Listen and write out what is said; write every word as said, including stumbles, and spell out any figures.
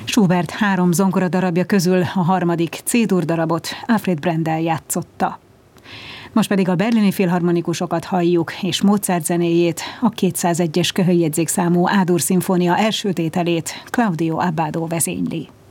Schubert három zongora darabja közül a harmadik C-dur darabot Alfred Brendel játszotta. Most pedig a berlini filharmonikusokat halljuk, és Mozart zenéjét, a kétszázegyes köhöjjegyzékszámú A-dur szimfónia első tételét Claudio Abbado vezényli.